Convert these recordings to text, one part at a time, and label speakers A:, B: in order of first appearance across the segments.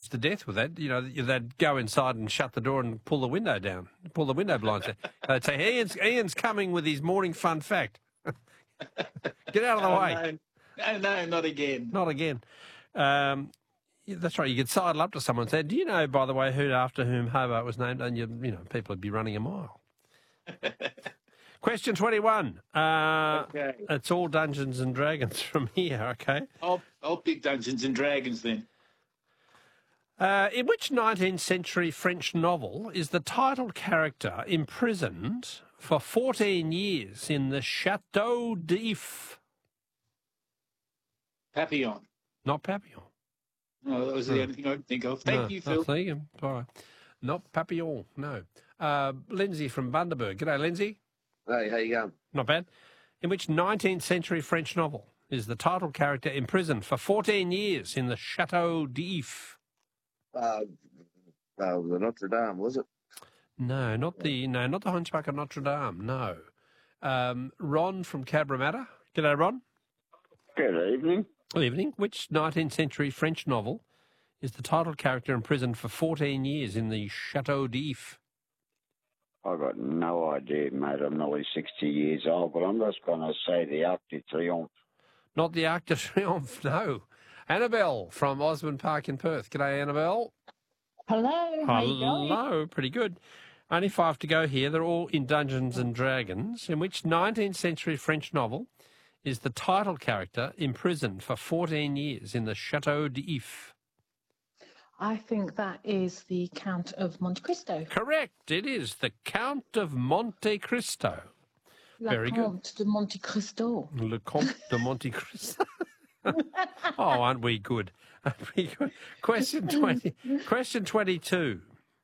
A: to death with that. You know, they'd go inside and shut the door and pull the window down, pull the window blinds down. They'd say, Ian's coming with his morning fun fact. Get out of the way.
B: No, not again.
A: Not again. That's right. You could sidle up to someone and say, do you know, by the way, after whom Hobart was named? And, people would be running a mile. Question 21.
B: Okay.
A: It's all Dungeons and Dragons from here, okay?
B: I'll pick Dungeons and Dragons then.
A: In which 19th century French novel is the title character imprisoned for 14 years in the Chateau d'If?
B: Papillon.
A: Not Papillon.
B: No, that was the only thing I could think of. Thank you, Phil.
A: Thank you. All right. Not Papillon, no. Lindsay from Bundaberg. G'day, Lindsay.
C: Hey, how you going?
A: Not bad. In which 19th century French novel is the title character imprisoned for 14 years in the Chateau d'If?
C: The Notre Dame, was it?
A: No, not the Hunchback of Notre Dame, no. Ron from Cabramatta. G'day, Ron.
C: Good evening.
A: Good evening. Which 19th century French novel is the title character imprisoned for 14 years in the Chateau d'If?
C: I've got no idea, mate. I'm nearly 60 years old, but I'm just going to say the Arc de Triomphe.
A: Not the Arc de Triomphe, no. Annabelle from Osborne Park in Perth. G'day, Annabelle.
D: Hello. How you going?
A: Hello. Pretty good. Only 5 to go here. They're all in Dungeons and Dragons. In which 19th century French novel is the title character imprisoned for 14 years in the Chateau d'If?
D: I think that is the Count of Monte Cristo.
A: Correct. It is the Count of Monte Cristo. Very good.
D: Comte de Monte Cristo.
A: Le Comte de Monte Cristo. Oh, aren't we good? Aren't we good? Question 20. Question 22.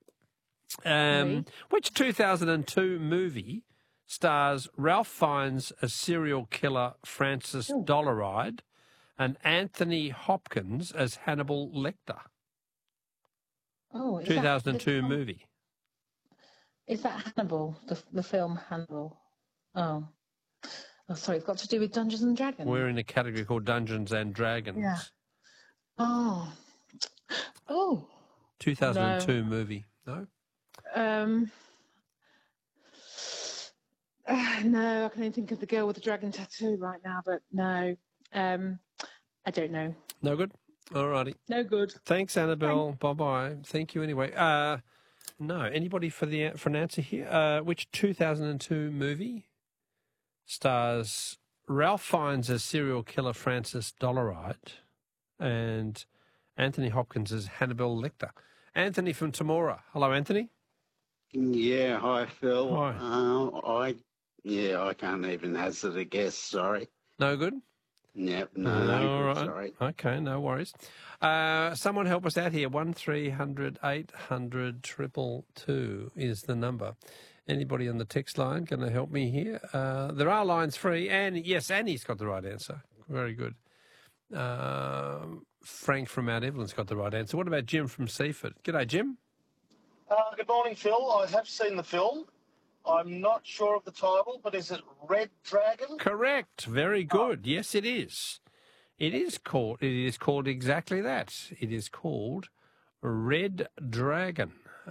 A: Which 2002 movie stars Ralph Fiennes as serial killer Francis Dollaride and Anthony Hopkins as Hannibal Lecter?
D: Oh,
A: 2002 movie.
D: Is that Hannibal, the film Hannibal? Oh, sorry, it's got to do with Dungeons and Dragons.
A: We're in a category called Dungeons and Dragons.
D: Yeah. Oh.
A: 2002 movie. No?
D: No, I can only think of the girl with the dragon tattoo right now, but no. I don't know.
A: No good? All righty.
D: No good.
A: Thanks, Annabelle. Bye-bye. Thank you anyway. No. Anybody for an answer here? Which 2002 movie stars Ralph Fiennes as serial killer Francis Dollaride and Anthony Hopkins as Hannibal Lecter? Anthony from Temora. Hello, Anthony.
E: Yeah, hi, Phil.
A: Hi.
E: I can't even hazard a guess, sorry.
A: No good?
E: Yep, no
A: All
E: good,
A: right.
E: sorry.
A: Okay, no worries. Someone help us out here. 1300 800 222 is the number. Anybody on the text line going to help me here? There are lines free. And yes, Annie's got the right answer. Very good. Frank from Mount Evelyn's got the right answer. What about Jim from Seaford? G'day, Jim.
F: Good morning, Phil. I have seen the film. I'm not sure of the title, but is it Red Dragon?
A: Correct. Very good. Yes, it is. It is called exactly that. It is called Red Dragon.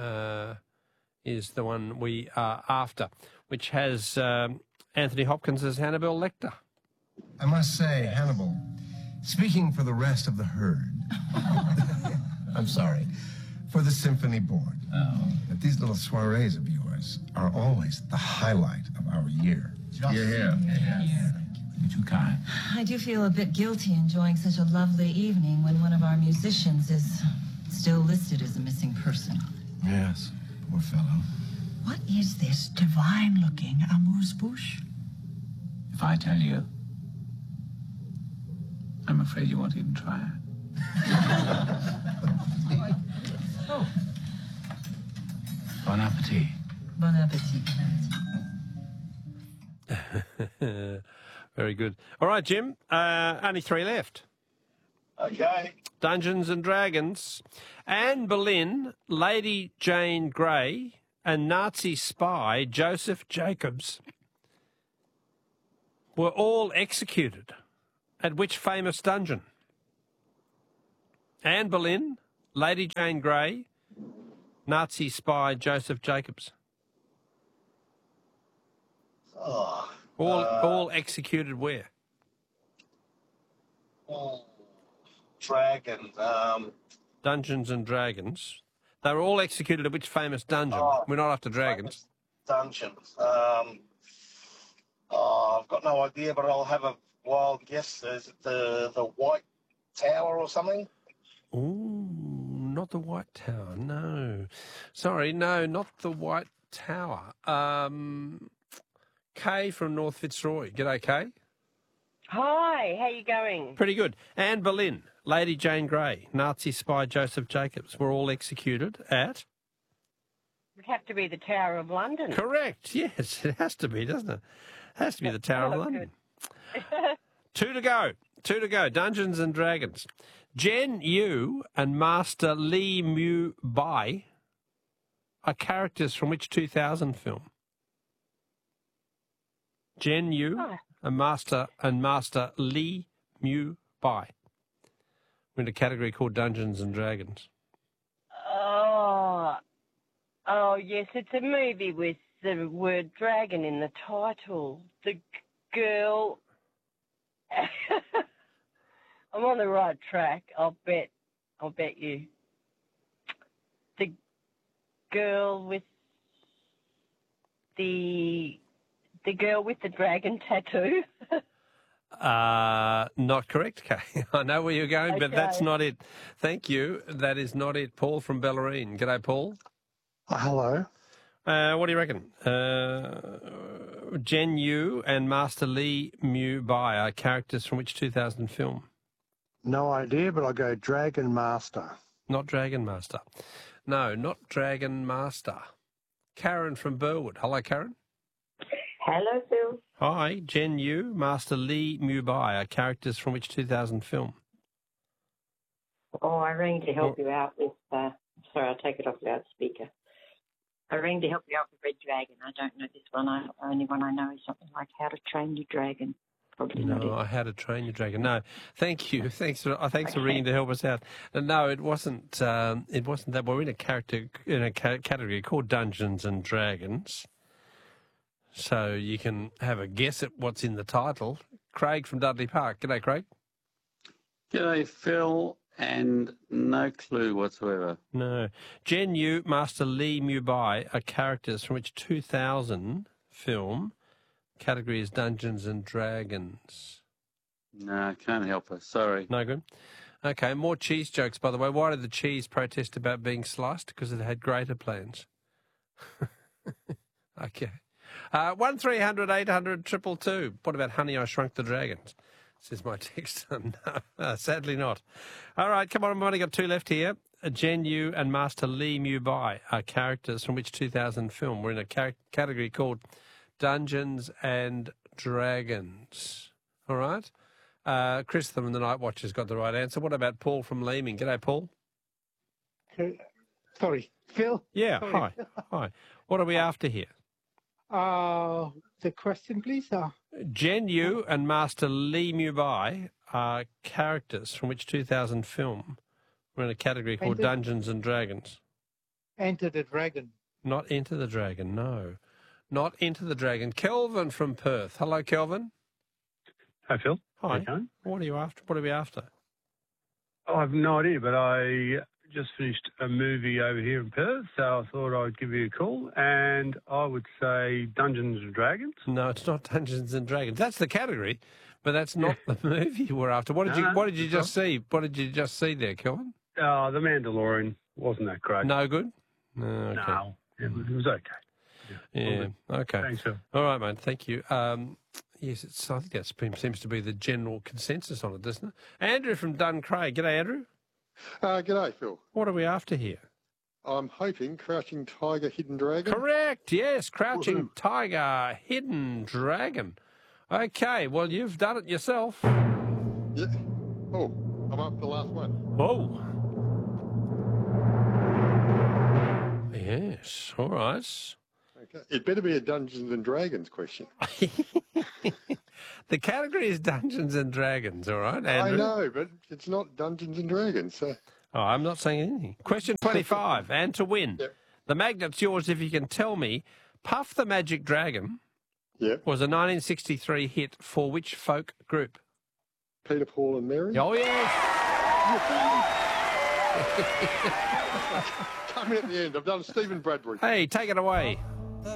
A: Is the one we are after, which has Anthony Hopkins as Hannibal Lecter.
G: I must say, Hannibal, speaking for the rest of the herd, I'm sorry, for the symphony board, that these little soirees of yours are always the highlight of our year.
H: Yeah. You're too kind.
I: I do feel a bit guilty enjoying such a lovely evening when one of our musicians is still listed as a missing person.
G: Yes, poor fellow.
H: What is this divine-looking amuse-bouche? If I tell you, I'm afraid you won't even try it. Bon appetit.
I: Bon appetit.
A: Very good. All right, Jim. Only 3 left.
F: Okay.
A: Dungeons and Dragons. Anne Boleyn, Lady Jane Grey, and Nazi spy Joseph Jacobs were all executed at which famous dungeon? Anne Boleyn, Lady Jane Grey, Nazi spy Joseph Jacobs.
F: Oh,
A: All executed where?
F: Dragon.
A: Dungeons and Dragons. They were all executed at which famous dungeon? We're not after dragons.
F: Dungeons. I've got no idea, but I'll have a wild guess. Is it the White Tower or something?
A: Ooh, not the White Tower, no. Sorry, no, not the White Tower. Kay from North Fitzroy. G'day, Kay.
J: Hi, how you going?
A: Pretty good. Anne Boleyn, Lady Jane Grey, Nazi spy Joseph Jacobs were all executed at?
J: It would have to be the Tower of London.
A: Correct, yes, it has to be, doesn't it? It has to be the Tower of London. 2 to go. 2 to go. Dungeons and Dragons. Jen Yu and Master Li Mu Bai are characters from which 2000 film? Jen Yu and Master Li Mu Bai. We're in a category called Dungeons and Dragons.
J: Oh, yes, it's a movie with the word dragon in the title. The girl... I'm on the right track, I'll bet you. The girl with the girl with the dragon tattoo.
A: Not correct, Kay. I know where you're going, but that's not it. Thank you. That is not it. Paul from Bellarine. G'day, Paul.
K: Hello.
A: What do you reckon? Jen Yu and Master Li Mu Bai are characters from which 2000 film?
K: No idea, but I'll go Dragon Master.
A: Not Dragon Master. No, not Dragon Master. Karen from Burwood. Hello, Karen.
L: Hello, Phil.
A: Hi. Jen Yu, Master Li Mu Bai are characters from which 2000 film?
L: Oh, I rang to help you out with... sorry, I'll take it off loudspeaker. I rang to help you out with Red Dragon. I don't know this one. The only one I know is something like How to Train Your Dragon. Probably not it.
A: How to Train Your Dragon. No, thank you. Thanks for ringing to help us out. No, it wasn't. It wasn't that. We're in a category called Dungeons and Dragons. So you can have a guess at what's in the title. Craig from Dudley Park. G'day, Craig.
E: G'day, Phil. And no clue whatsoever.
A: No. Jen Yu, Master Li Mu Bai are characters from which 2000 film. Category is Dungeons and Dragons.
E: No, can't help us. Sorry.
A: No good. Okay, more cheese jokes, by the way. Why did the cheese protest about being sliced? Because it had greater plans. Okay. 1300 800 222. What about Honey, I Shrunk the Dragons? Says my text. No, sadly not. All right, come on, I've only got 2 left here. Jen Yu and Master Li Mu Bai are characters from which 2000 film? We're in a category called Dungeons and Dragons. All right? Chris from the Night Watcher's got the right answer. What about Paul from Leeming? G'day, Paul.
M: Sorry, Phil?
A: Yeah,
M: Sorry.
A: hi. Hi. What are we after here?
M: The question, please.
A: Jen Yu and Master Li Mu Bai are characters from which 2000 film? We're in a category called Dungeons and Dragons.
M: Enter the Dragon.
A: Not Enter the Dragon, no. Not Enter the Dragon. Kelvin from Perth. Hello, Kelvin.
N: Hi, Phil.
A: Hi.
N: Okay.
A: What are you after? What are we after?
N: Oh, I have no idea, but I just finished a movie over here in Perth, so I thought I'd give you a call, and I would say Dungeons and Dragons.
A: No, it's not Dungeons and Dragons. That's the category, but that's not the movie we're after. What did you just see? What did you just see there, Kelvin?
N: The Mandalorian. Wasn't that great?
A: No good? No, okay.
N: No, it was okay.
A: Yeah, okay.
N: Thanks, Phil.
A: All right, mate, thank you. Yes, I think that seems to be the general consensus on it, doesn't it? Andrew from Duncraig. G'day, Andrew.
O: G'day, Phil.
A: What are we after here?
O: I'm hoping Crouching Tiger, Hidden Dragon.
A: Correct, yes, Crouching Tiger, Hidden Dragon. Okay, well, you've done it yourself.
O: Yeah. Oh, I'm up for the last one.
A: Whoa. Yes, all right.
O: Okay. It better be a Dungeons and Dragons question.
A: The category is Dungeons and Dragons, all right, Andrew?
O: I know, but it's not Dungeons and Dragons. So.
A: Oh, I'm not saying anything. Question 25, and to win.
O: Yep.
A: The magnet's yours if you can tell me, Puff the Magic Dragon was a 1963 hit for which folk group?
O: Peter, Paul and Mary.
A: Oh, yes.
O: Coming at the end. I've done Stephen Bradbury.
A: Hey, take it away.